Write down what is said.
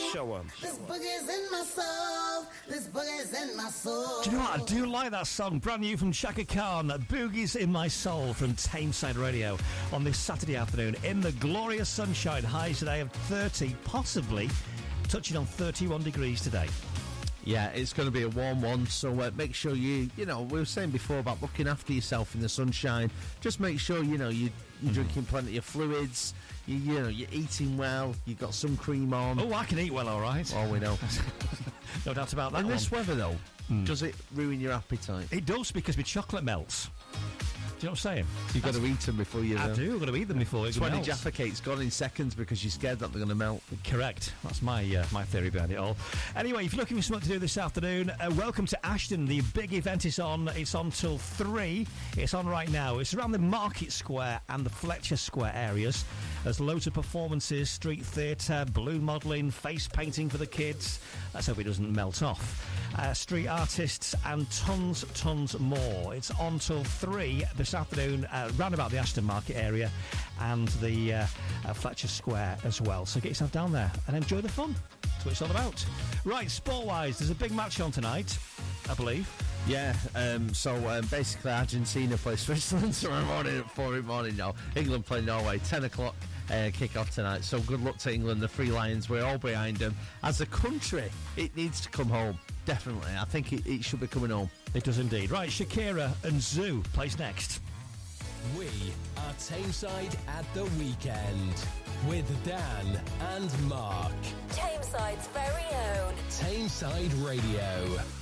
Show 'em. This boogie's in my soul. This boogie's in my soul. Do you know what? I do like that song. Brand new from Chaka Khan. Boogie's in My Soul from Tameside Radio on this Saturday afternoon in the glorious sunshine. Highs today of 30, possibly touching on 31 degrees today. Yeah, it's going to be a warm one, so make sure you know, we were saying before about looking after yourself in the sunshine. Just make sure, you know, you're drinking plenty of fluids, you know, you're eating well, you've got some cream on. Oh, I can eat well, all right. Oh, we know. No doubt about that. In one. this weather, though, does it ruin your appetite? It does, because my chocolate melts. Do you know what I'm saying? You've got to eat them before you... I do, I've got to eat them before it 20 melts. Jaffa cakes gone in seconds because you're scared that they're going to melt. Correct. That's my theory behind it all. Anyway, if you're looking for something to do this afternoon, welcome to Ashton. The big event is on. It's on till 3. It's on right now. It's around the Market Square and the Fletcher Square areas. There's loads of performances, street theatre, balloon modelling, face painting for the kids. Let's hope it doesn't melt off. Street artists and tons more. It's on till 3 this afternoon, round about the Ashton Market area and the Fletcher Square as well. So get yourself down there and enjoy the fun. That's what it's all about. Right, sport-wise, there's a big match on tonight, I believe. Yeah, so basically Argentina plays Switzerland tomorrow morning at 4 in the morning now. England play Norway, 10 o'clock kick-off tonight. So good luck to England, the Three Lions. We're all behind them. As a country, it needs to come home. Definitely. I think it should be coming home. It does indeed. Right, Shakira and Zoo plays next. We are Tameside at the weekend with Dan and Mark. Tameside's very own Tameside Radio.